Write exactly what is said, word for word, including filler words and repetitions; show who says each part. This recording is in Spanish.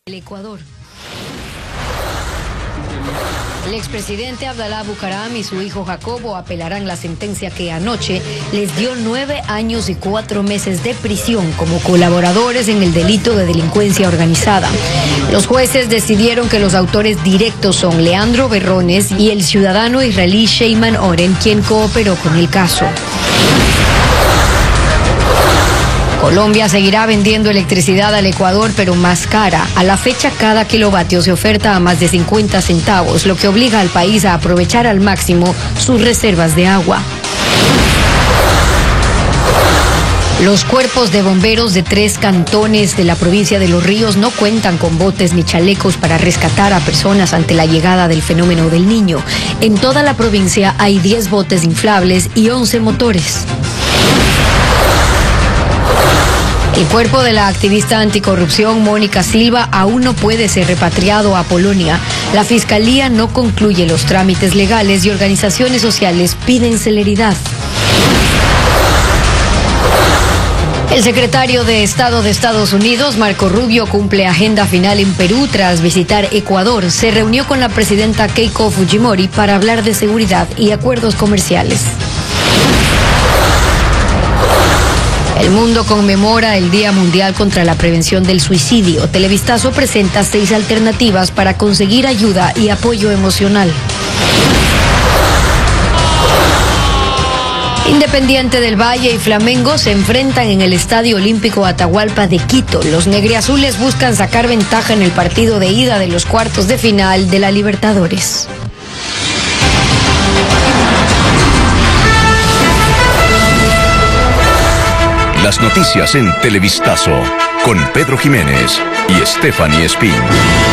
Speaker 1: El Ecuador. El expresidente Abdalá Bucaram y su hijo Jacobo apelarán la sentencia que anoche les dio nueve años y cuatro meses de prisión como colaboradores en el delito de delincuencia organizada. Los jueces decidieron que los autores directos son Leandro Berrones y el ciudadano israelí Sheyman Oren, quien cooperó con el caso. Colombia seguirá vendiendo electricidad al Ecuador, pero más cara. A la fecha, cada kilovatio se oferta a más de cincuenta centavos, lo que obliga al país a aprovechar al máximo sus reservas de agua. Los cuerpos de bomberos de tres cantones de la provincia de Los Ríos no cuentan con botes ni chalecos para rescatar a personas ante la llegada del fenómeno del Niño. En toda la provincia hay diez botes inflables y once motores. El cuerpo de la activista anticorrupción Mónica Silva aún no puede ser repatriado a Polonia. La Fiscalía no concluye los trámites legales y organizaciones sociales piden celeridad. El secretario de Estado de Estados Unidos, Marco Rubio, cumple agenda final en Perú tras visitar Ecuador. Se reunió con la presidenta Keiko Fujimori para hablar de seguridad y acuerdos comerciales. El mundo conmemora el Día Mundial contra la Prevención del Suicidio. Televistazo presenta seis alternativas para conseguir ayuda y apoyo emocional. Independiente del Valle y Flamengo se enfrentan en el Estadio Olímpico Atahualpa de Quito. Los negriazules buscan sacar ventaja en el partido de ida de los cuartos de final de la Libertadores.
Speaker 2: Las noticias en Televistazo con Pedro Jiménez y Stephanie Espín.